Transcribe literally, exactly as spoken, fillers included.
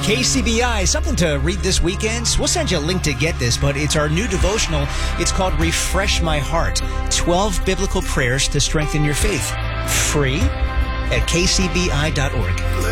K C B I, something to read this weekend. We'll send you a link to get this, but it's our new devotional. It's called Refresh My Heart. twelve Biblical Prayers to Strengthen Your Faith. Free at k c b i dot org.